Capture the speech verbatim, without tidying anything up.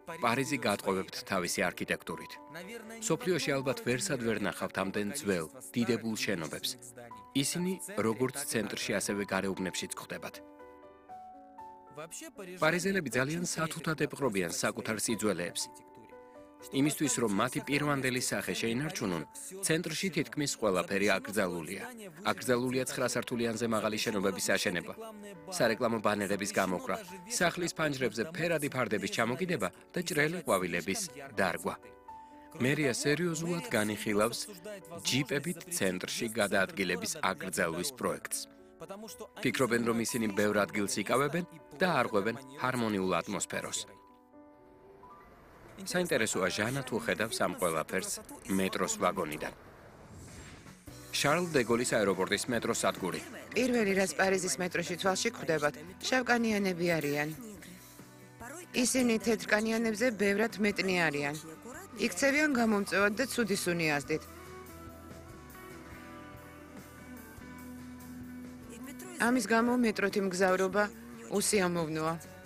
პარიზი გატყობებთ თავისი არქიტექტურით. სოფლიოში ალბათ ვერსად ვერ ნახავთ ამდენ ძველ, დიდებულ შენობებს. ისინი როგორც ცენტრში, ასევე გარეუბნებშიც გვხვდებათ. პარიზელები ძალიან სათუთად ეპყრობიან საკუთარ სიძველეებს. იმისთვის, რომ მათი პირვანდელი სახე შეინარჩუნონ, ცენტრში თითქმის ყველაფერი აკრძალულია. აკრძალულია ცხრა სართულიანზე მაღალი შენობების აშენება, სარეკლამო ბანერების გამოკრა, სახლის ფანჯრებზე ფერადი ფარდების ჩამოკიდება და ჭრელი ყვავილების დარგვა. მერია სერიოზულად განიხილავს ჯიპებით ცენტრში გადაადგილების აკრძალვის პროექტს. ფიქრობენ, რომ ისინი ბევრ ადგილს იკავებენ და არღვევენ ჰარმონიულ ატმოსფეროს. საინტერესოა ჟანა თუ ხედავს ამ ყველაფერს მეტროს ვაგონიდან. შარლ დე გოლის აეროპორტის მეტროს სადგური. პირველი რაც პარიზის მეტროში თვალში გვხვდებათ, შავკანიანები არიან. ისინი თეთრკანიანებზე ბევრად მეტნი არიან. იქცევიან გამომწვევად და ცუდი სუნი აზდით. ამის გამო მეტროთი მგზავრობა უსიამოვნოა.